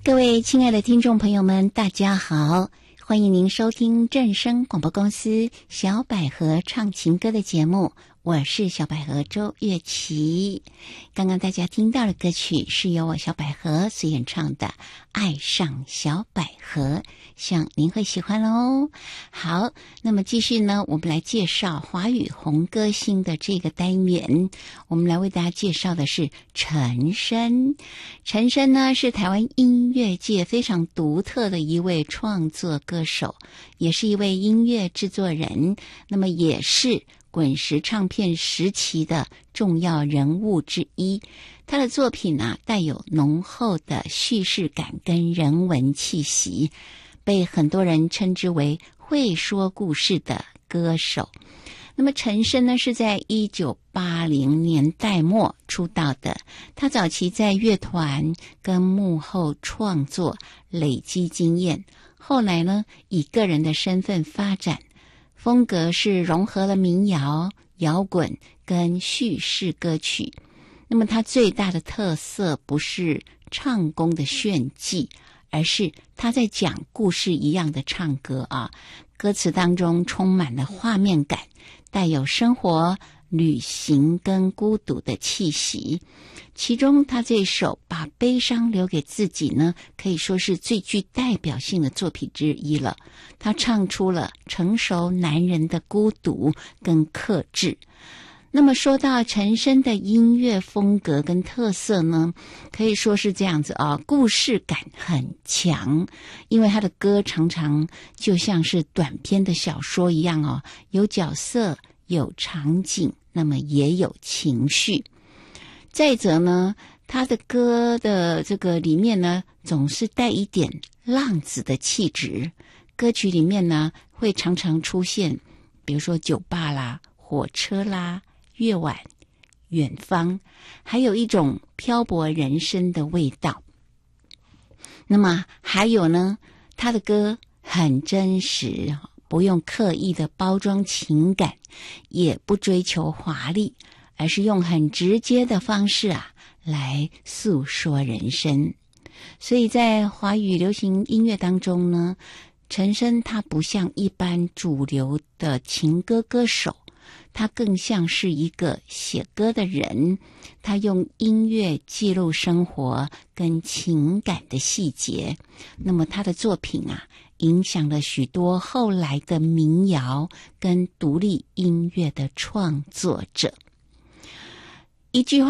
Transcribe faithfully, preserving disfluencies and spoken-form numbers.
各位亲爱的听众朋友们，大家好，欢迎您收听正声广播公司小百合唱情歌的节目，我是小百合周月琪。刚刚大家听到的歌曲是由我小百合所演唱的《爱上小百合》，希望您会喜欢哦。好，那么继续呢，我们来介绍华语红歌星的这个单元。我们来为大家介绍的是陈升。陈升呢是台湾音乐界非常独特的一位创作歌手，也是一位音乐制作人，那么也是滚石唱片时期的重要人物之一。他的作品啊，带有浓厚的叙事感跟人文气息，被很多人称之为会说故事的歌手。那么陈升呢，是在一九八零年代末出道的。他早期在乐团跟幕后创作累积经验，后来呢，以个人的身份发展，风格是融合了民谣、摇滚跟叙事歌曲。那么他最大的特色不是唱功的炫技，而是他在讲故事一样的唱歌啊，歌词当中充满了画面感，带有生活、旅行跟孤独的气息。其中他这首把悲伤留给自己呢，可以说是最具代表性的作品之一了。他唱出了成熟男人的孤独跟克制。那么说到陈升的音乐风格跟特色呢，可以说是这样子啊，故事感很强，因为他的歌常常就像是短篇的小说一样哦，有角色，有场景，那么也有情绪。再者呢，他的歌的这个里面呢，总是带一点浪子的气质。歌曲里面呢，会常常出现，比如说酒吧啦、火车啦、夜晚、远方，还有一种漂泊人生的味道。那么还有呢，他的歌很真实，不用刻意的包装情感，也不追求华丽，而是用很直接的方式啊来诉说人生。所以在华语流行音乐当中呢，陈升他不像一般主流的情歌歌手，他更像是一个写歌的人，他用音乐记录生活跟情感的细节。那么他的作品啊，影响了许多后来的民谣跟独立音乐的创作者。一句话